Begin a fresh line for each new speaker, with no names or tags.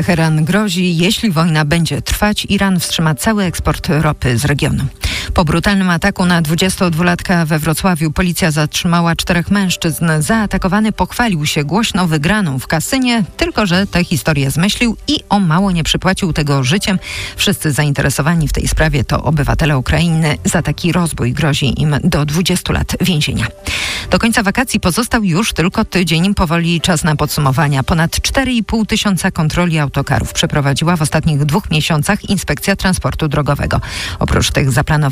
Teheran grozi, jeśli wojna będzie trwać, Iran wstrzyma cały eksport ropy z regionu. Po brutalnym ataku na 22-latka we Wrocławiu policja zatrzymała 4 mężczyzn. Zaatakowany pochwalił się głośno wygraną w kasynie, tylko że tę historię zmyślił i o mało nie przypłacił tego życiem. Wszyscy zainteresowani w tej sprawie to obywatele Ukrainy. Za taki rozbój grozi im do 20 lat więzienia. Do końca wakacji pozostał już tylko tydzień. Powoli czas na podsumowania. Ponad 4,5 tysiąca kontroli autokarów przeprowadziła w ostatnich 2 miesiącach Inspekcja Transportu Drogowego. Oprócz tych zaplanowanych